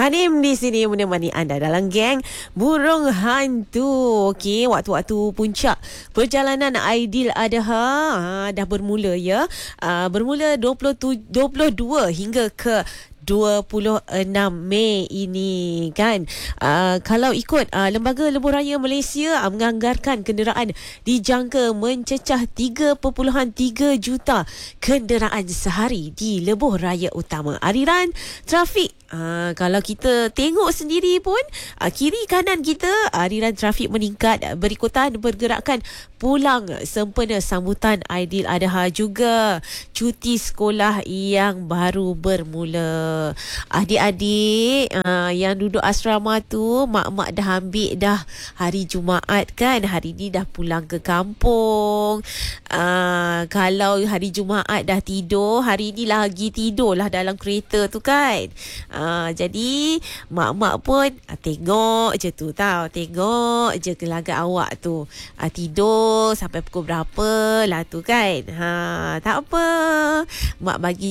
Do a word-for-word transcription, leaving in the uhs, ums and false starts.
Hanim di sini menemani anda dalam geng Burung Hantu. Okey, waktu-waktu puncak perjalanan Aidiladha ha, dah bermula ya. Uh, bermula dua puluh tujuh, dua puluh dua hingga ke dua puluh enam Mei ini kan. Uh, kalau ikut uh, Lembaga Lebuh Raya Malaysia uh, menganggarkan kenderaan dijangka mencecah tiga perpuluhan tiga juta kenderaan sehari di Lebuh Raya Utama. Aliran trafik uh, kalau kita tengok sendiri pun uh, kiri kanan kita aliran trafik meningkat berikutan pergerakan pulang sempena sambutan Aidiladha juga cuti sekolah yang baru bermula. Adik-adik uh, yang duduk asrama tu, mak-mak dah ambil dah hari Jumaat kan. Hari ni dah pulang ke kampung. Uh, kalau hari Jumaat dah tidur, hari ni lagi tidur lah dalam kereta tu kan. Uh, jadi mak-mak pun uh, tengok je tu tau. Tengok je gelagat awak tu. Uh, tidur sampai pukul berapa lah tu kan. Ha, tak apa. Mak bagi